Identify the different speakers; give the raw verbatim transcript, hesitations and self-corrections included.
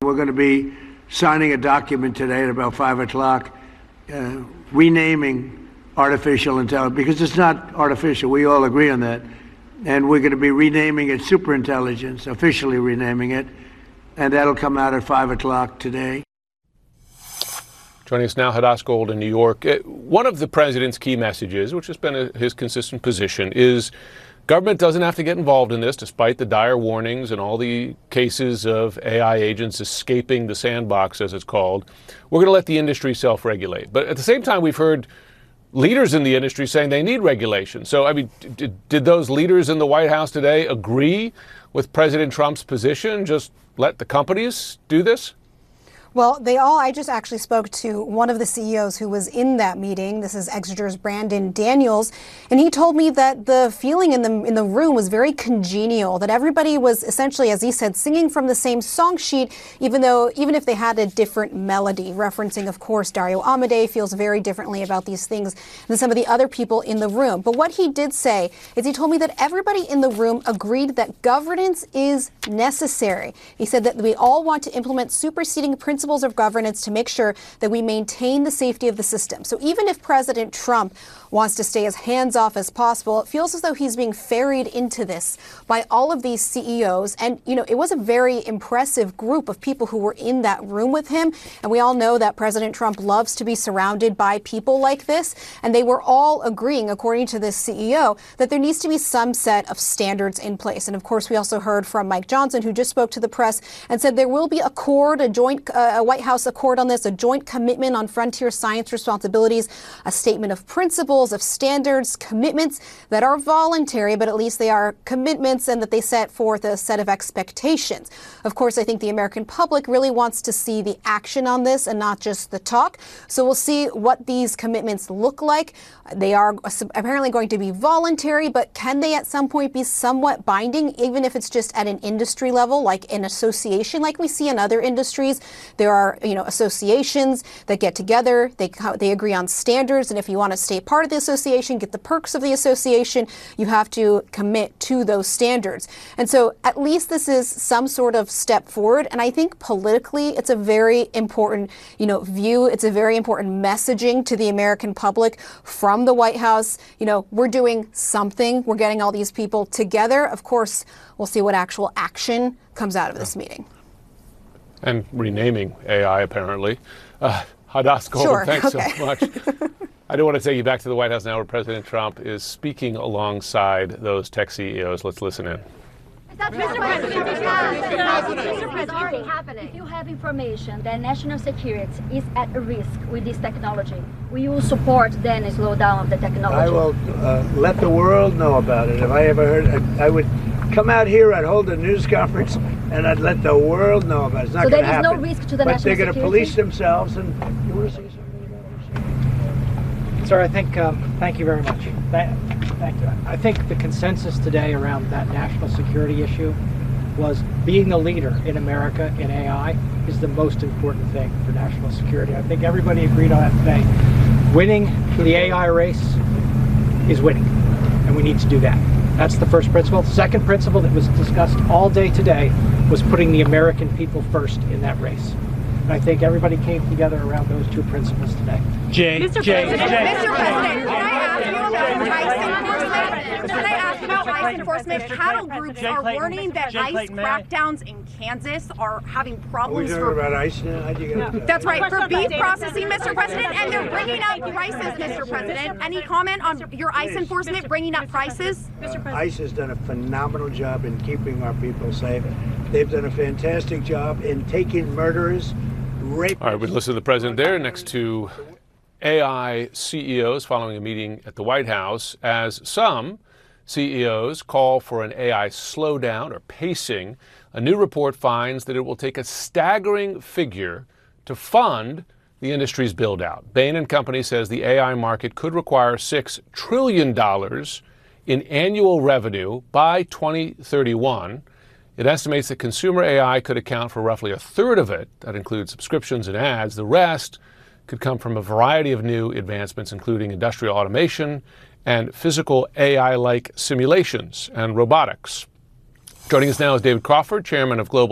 Speaker 1: We're going to be signing a document today at about five o'clock, uh, renaming artificial intelligence, because it's not artificial. We all agree on that. And we're going to be renaming it superintelligence, officially renaming it. And that'll come out at five o'clock today.
Speaker 2: Joining us now, Hadass Gold in New York. One of the president's key messages, which has been a, his consistent position, is government doesn't have to get involved in this, despite the dire warnings and all the cases of A I agents escaping the sandbox, as it's called. We're going to let the industry self-regulate. But at the same time, we've heard leaders in the industry saying they need regulation. So, I mean, did, did those leaders in the White House today agree with President Trump's position? Just let the companies do this?
Speaker 3: Well, they all, I just actually spoke to one of the C E Os who was in that meeting. This is Exeter's Brandon Daniels. And he told me that the feeling in the in the room was very congenial, that everybody was essentially, as he said, singing from the same song sheet, even though, even if they had a different melody, referencing, of course, Dario Amodei feels very differently about these things than some of the other people in the room. But what he did say is he told me that everybody in the room agreed that governance is necessary. He said that we all want to implement superseding principles of governance to make sure that we maintain the safety of the system. So even if President Trump wants to stay as hands-off as possible, it feels as though he's being ferried into this by all of these C E Os. And, you know, it was a very impressive group of people who were in that room with him. And we all know that President Trump loves to be surrounded by people like this. And they were all agreeing, according to this C E O, that there needs to be some set of standards in place. And of course, we also heard from Mike Johnson, who just spoke to the press and said there will be a accord, a joint uh, a White House accord on this, a joint commitment on frontier science responsibilities, a statement of principles, of standards, commitments that are voluntary, but at least they are commitments, and that they set forth a set of expectations. Of course, I think the American public really wants to see the action on this and not just the talk. So we'll see what these commitments look like. They are apparently going to be voluntary, but can they at some point be somewhat binding, even if it's just at an industry level, like an association, like we see in other industries? There are, you know, associations that get together, they they agree on standards, and if you want to stay part of the association, get the perks of the association, you have to commit to those standards. And so at least this is some sort of step forward, and I think politically it's a very important, you know, view. It's a very important messaging to the American public from the White House. You know, we're doing something. We're getting all these people together. Of course, we'll see what actual action comes out of this meeting.
Speaker 2: And renaming A I, apparently. Uh, Hadass Gold,
Speaker 3: sure.
Speaker 2: thanks
Speaker 3: okay.
Speaker 2: so much. I do want to take you back to the White House now, where President Trump is speaking alongside those tech C E Os. Let's listen in.
Speaker 4: Mister President, Mister President, it's already happening. If you have information that national security is at risk with this technology, will you support then a slowdown of the technology?
Speaker 1: I will uh, let the world know about it. If I ever heard, I, I would come out here, I'd hold a news conference, and I'd let the world know about it. It's not
Speaker 4: so
Speaker 1: going to
Speaker 4: there is
Speaker 1: happen.
Speaker 4: no risk to the
Speaker 1: but
Speaker 4: national
Speaker 1: they're going
Speaker 4: security?
Speaker 1: to police themselves, and you want to say something about it?
Speaker 5: Sir, I think, um, thank you very much. Thank, thank you. I think the consensus today around that national security issue was being the leader in America in A I is the most important thing for national security. I think everybody agreed on that today. Winning the A I race is winning, and we need to do that. That's the first principle. The second principle that was discussed all day today was putting the American people first in that race. And I think everybody came together around those two principles today.
Speaker 6: Jay,
Speaker 7: Mister
Speaker 6: Jay,
Speaker 7: President,
Speaker 6: Jay.
Speaker 7: Mister President, can I ask you about ICE enforcement? Can I ask you about ICE enforcement? Cattle groups
Speaker 6: Jay
Speaker 7: are
Speaker 6: Clayton.
Speaker 7: warning that
Speaker 6: Jay
Speaker 7: ICE
Speaker 6: Clayton, may I?
Speaker 7: crackdowns in Kansas are having
Speaker 1: Are we
Speaker 7: problems
Speaker 1: talking
Speaker 7: for...
Speaker 1: about ICE now? How'd you get
Speaker 7: That's right, for beef processing, Mister President, and they're bringing up prices, Mister President. Any comment on your ICE enforcement bringing up prices?
Speaker 1: Uh, ICE has done a phenomenal job in keeping our people safe. They've done a fantastic job in taking murderers, rapists.
Speaker 2: All right, we listen to the president there next to A I C E Os following a meeting at the White House, as some C E Os call for an A I slowdown or pacing. A new report finds that it will take a staggering figure to fund the industry's build-out. Bain and Company says the A I market could require six trillion dollars in annual revenue by twenty thirty-one. It estimates that consumer A I could account for roughly a third of it. That includes subscriptions and ads. The rest could come from a variety of new advancements, including industrial automation and physical A I-like simulations and robotics. Joining us now is David Crawford, chairman of Global